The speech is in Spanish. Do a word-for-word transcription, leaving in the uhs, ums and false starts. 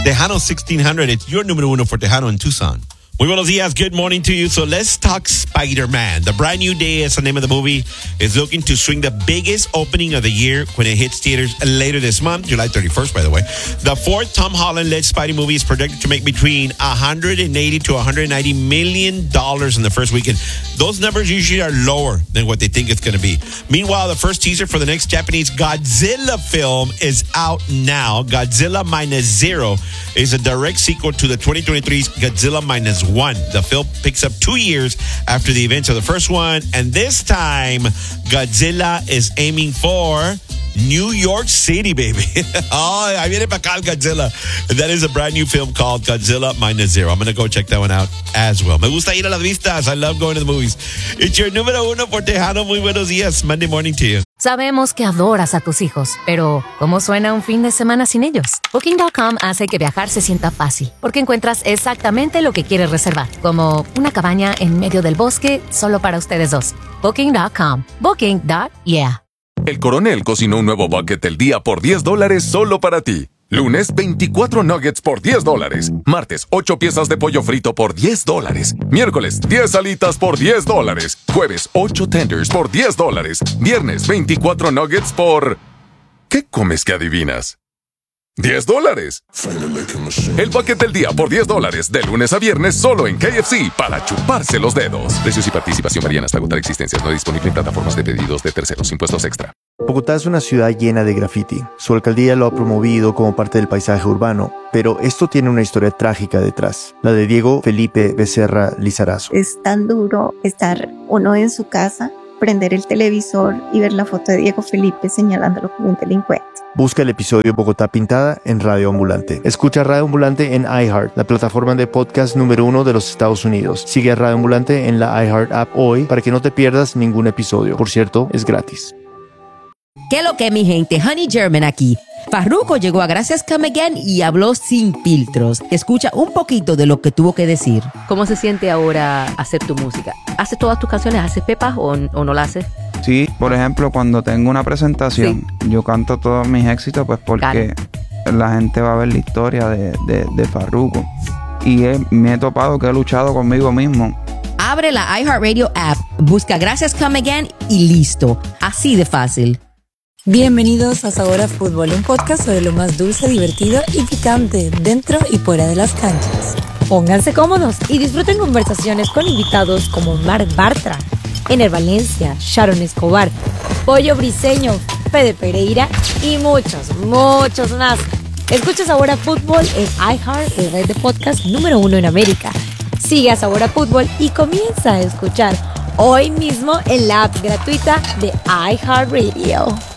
Tejano sixteen hundred. It's your número uno for Tejano in Tucson. Muy buenos días. Good morning to you. So let's talk Spider-Man. The Brand New Day is the name of the movie. Is looking to swing the biggest opening of the year when it hits theaters later this month, July thirty-first, by the way. The fourth Tom Holland-led Spidey movie is projected to make between one hundred eighty to one hundred ninety million dollars in the first weekend. Those numbers usually are lower than what they think it's going to be. Meanwhile, the first teaser for the next Japanese Godzilla film is out now. Godzilla Minus Zero is a direct sequel to the twenty twenty-three's Godzilla Minus One. The film picks up two years after the events of the first one, and this time Godzilla is aiming for New York City, baby. Oh, ahí viene para acá el Godzilla. That is a brand new film called Godzilla Minus Zero. I'm going to go check that one out as well. Me gusta ir a las vistas. I love going to the movies. It's your número uno por Tejano. Muy buenos días. Monday morning to you. Sabemos que adoras a tus hijos, pero ¿cómo suena un fin de semana sin ellos? Booking punto com hace que viajar se sienta fácil, porque encuentras exactamente lo que quieres reservar, como una cabaña en medio del bosque solo para ustedes dos. Booking punto com. Booking. Yeah. El Coronel cocinó un nuevo bucket del día por diez dólares solo para ti. Lunes, veinticuatro nuggets por diez dólares. Martes, ocho piezas de pollo frito por diez dólares. Miércoles, diez alitas por diez dólares. Jueves, ocho tenders por diez dólares. Viernes, veinticuatro nuggets por... ¿Qué comes que adivinas? diez dólares. El bucket del día por diez dólares. De lunes a viernes solo en K F C para chuparse los dedos. Precios y participación varían hasta agotar existencias. No disponible en plataformas de pedidos de terceros. Impuestos extra. Bogotá es una ciudad llena de graffiti. Su alcaldía lo ha promovido como parte del paisaje urbano, pero esto tiene una historia trágica detrás, la de Diego Felipe Becerra Lizarazo. Es tan duro estar uno en su casa, prender el televisor y ver la foto de Diego Felipe señalándolo como un delincuente. Busca el episodio Bogotá Pintada en Radio Ambulante. Escucha Radio Ambulante en iHeart, la plataforma de podcast número uno de los Estados Unidos. Sigue a Radio Ambulante en la iHeart app hoy para que no te pierdas ningún episodio. Por cierto, es gratis. ¿Qué lo que, mi gente? Honey German aquí. Farruko llegó a Gracias Come Again y habló sin filtros. Escucha un poquito de lo que tuvo que decir. ¿Cómo se siente ahora hacer tu música? ¿Haces todas tus canciones? ¿Haces pepas o, o no la haces? Sí, por ejemplo, cuando tengo una presentación, sí, yo canto todos mis éxitos pues porque claro, la gente va a ver la historia de, de, de Farruko. Y he, me he topado que he luchado conmigo mismo. Abre la iHeartRadio app, busca Gracias Come Again y listo. Así de fácil. Bienvenidos a Sabor a Fútbol, un podcast sobre lo más dulce, divertido y picante dentro y fuera de las canchas. Pónganse cómodos y disfruten conversaciones con invitados como Marc Bartra, Ener Valencia, Sharon Escobar, Pollo Briseño, Fede Pereira y muchos, muchos más. Escucha Sabor a Fútbol en iHeart, el red de podcast número uno en América. Sigue a Sabor a Fútbol y comienza a escuchar hoy mismo en la app gratuita de iHeartRadio.